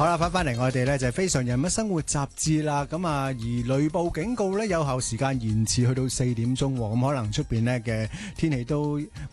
好啦，翻嚟我哋咧就係《非常人物生活雜誌》啦。咁啊，而雷暴警告咧有效時間延遲去到4點鐘，咁可能出邊咧嘅天氣都